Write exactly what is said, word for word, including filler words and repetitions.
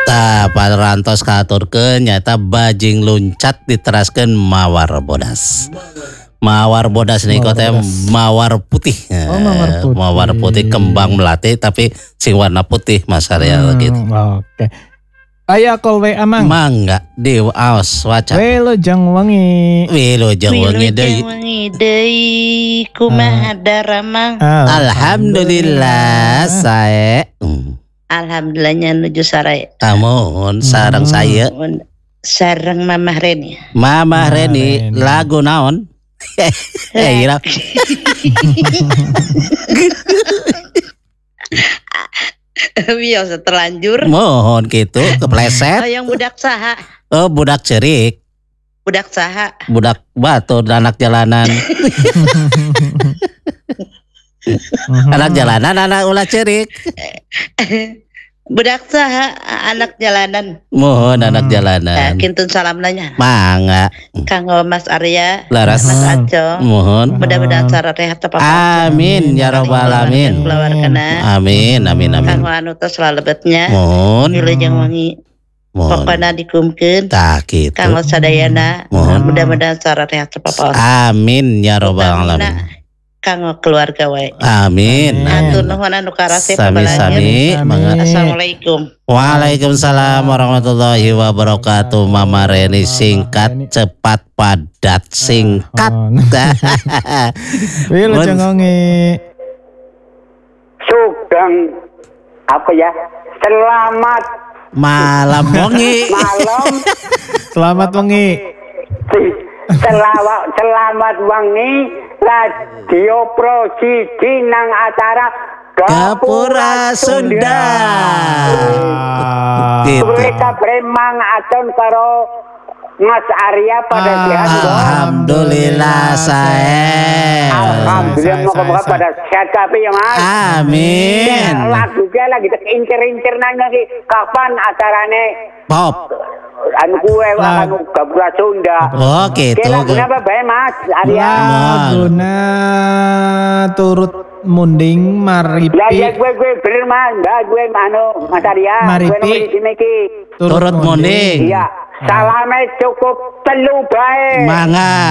Tah parantos katurkeun nyata bajing luncat diteraskeun mawar bodas. Mawar bodas nih teh mawar putih. Oh, mawar putih. Mawar putih kembang melati tapi sing warna putih Mas Arya Hmm, gitu. Oke. Aya call we amang. Mangga di aos waca. Wilujeng wengi. Wilujeng wengi deui. Wilujeng wengi deui kumaha daramang. Alhamdulillah sae. Hmm. Alhamdulillahnya nuju sarai. Amun sareng saya. Sareng Mamah Reni. Mamah Reni lagu naon? Eh ira. Biasa terlanjur. Mohon gitu kepleset. Oh, yang budak saha? Oh budak cerik. Budak saha? Budak batu anak jalanan. Anak jalanan anak ulah cerik. Budak saha anak jalanan. Mohon anak Nah, jalanan. kintun salam nanya. Mangga. Kanggo Mas Arya, Laras. Mas Aco. Mohon. Mudah-mudahan secara rehat apa Amin ya rabbal alamin. Keluargana. Amin amin amin. Kanggo anu tos lalebetnya. Mohon. Wilujeng wengi. Mohon. Pokoknya dikumkeun. Tak gitu. Kanggo sadayana. Mohon. Mudah-mudahan secara rehat apa Amin ya rabbal alamin. Kanggo keluarga wae. Amin. Atur nuhun anu karase Sami-sami. Assalamualaikum. Waalaikumsalam warahmatullahi wabarakatuh. Mama Reni singkat cepat padat singkat. Wilujeng wengi. Sugeng apa ya? Selamat malam wengi. malam. Selamat wengi. Selamat selamat wengi. Radio Pro siji nang acara Gapura Sunda. Gitu. Mereka beremang aton karo Mas Arya pada sehat. Alhamdulillah saya. Alhamdulillah moga-moga pada sehat kabeh ya Mas. Amin. Lagu ge lagi incer-incer nanya ki kapan acarane Pop. Anu gue anu Gapura Sunda. Oh gitu. Lagunya apa bae Mas Arya? Laguna turut munding maripi. Ya ya gue gue bener Mas, enggak gue anu Mas Arya. Maripi. Gue di sini ki. Turut munding. Iya. Salame cukup telu bae. Mangga.